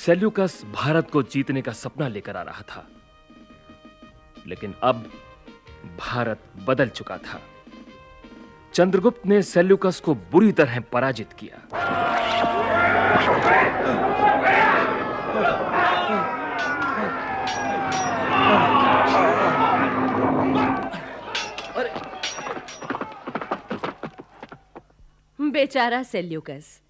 Seleucus Bharat को जीतने का सपना लेकर आ रहा था, लेकिन अब भारत बदल चुका था। चंद्रगुप्त ने सेल्यूकस को बुरी तरह पराजित किया। बेचारा सेल्यूकस,